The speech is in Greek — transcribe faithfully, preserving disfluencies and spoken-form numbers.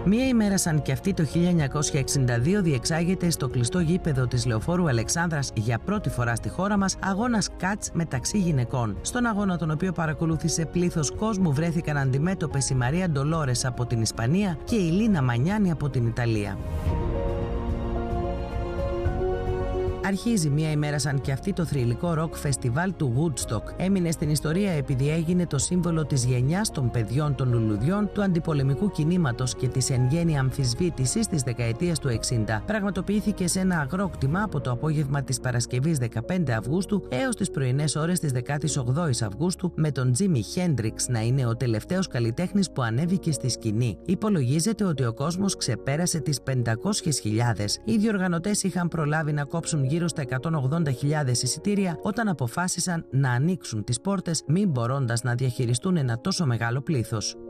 Μία ημέρα σαν κι αυτή, το χίλια εννιακόσια εξήντα δύο, διεξάγεται στο κλειστό γήπεδο της Λεωφόρου Αλεξάνδρας για πρώτη φορά στη χώρα μας αγώνας κατς μεταξύ γυναικών. Στον αγώνα, τον οποίο παρακολούθησε πλήθος κόσμου, βρέθηκαν αντιμέτωπες η Μαρία Ντολόρες από την Ισπανία και η Λίνα Μανιάνη από την Ιταλία. Αρχίζει μία ημέρα σαν κι αυτή το θρυλικό ροκ φεστιβάλ του Woodstock. Έμεινε στην ιστορία επειδή έγινε το σύμβολο της γενιάς των παιδιών των λουλουδιών, του αντιπολεμικού κινήματος και της εν γέννη αμφισβήτησης της δεκαετίας του εξήντα. Πραγματοποιήθηκε σε ένα αγρόκτημα από το απόγευμα της Παρασκευής δεκαπέντε Αυγούστου έως τις πρωινές ώρες της δεκαοκτώ Αυγούστου, με τον Τζίμι Χέντριξ να είναι ο τελευταίος καλλιτέχνης που ανέβηκε στη σκηνή. Υπολογίζεται ότι ο κόσμος ξεπέρασε τις πεντακόσιες χιλιάδες. Οι διοργανωτές είχαν προλάβει να κόψουν γύρω στα εκατόν ογδόντα χιλιάδες εισιτήρια όταν αποφάσισαν να ανοίξουν τις πόρτες, μην μπορώντας να διαχειριστούν ένα τόσο μεγάλο πλήθος.